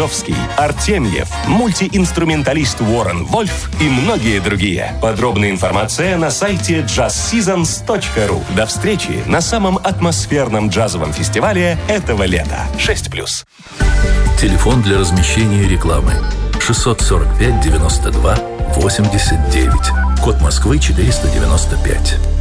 Березовский, Артемьев, мультиинструменталист Уоррен Вольф и многие другие. Подробная информация на сайте jazzseasons.ru. До встречи на самом атмосферном джазовом фестивале этого лета. 6+. Телефон для размещения рекламы 645 92 89. Код Москвы 495.